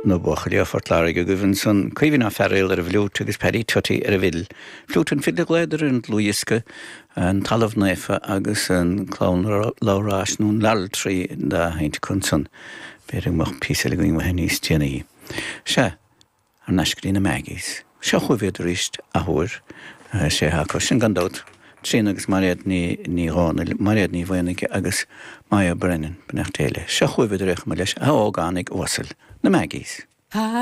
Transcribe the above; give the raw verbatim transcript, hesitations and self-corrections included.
nó bochalí a fortláir go gubhann san cuimhín a ferréil ar a bhlút agus perí tutí ar a bhil. Flút an fidir léidir an Luisca an talamh néfa agus an clán lárás nún lal trí da haint cunsan. Béring mach písal going wa níos tíanaí. Se ar nascrína megis. Se chuvidir ist a huir sé ha sin gandát. Trín agus mariad ní ní rána mariad ní bhainige agus Maya Brennan benachtéile. Se chuvidir eich me leis a ágánig wasal na megis.